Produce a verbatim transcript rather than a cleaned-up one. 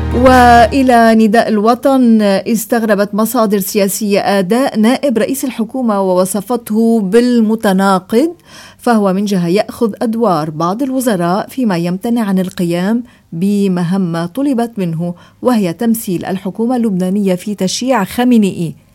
وإلى نداء الوطن، استغربت مصادر سياسية أداء نائب رئيس الحكومة ووصفته بالمتناقض، فهو من جهة يأخذ أدوار بعض الوزراء فيما يمتنع عن القيام بمهمة طلبت منه، وهي تمثيل الحكومة اللبنانية في تشييع خامنئي.